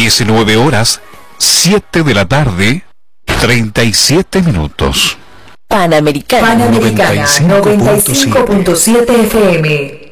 19 horas, 7 de la tarde, 37 minutos. Panamericana 95.7 FM.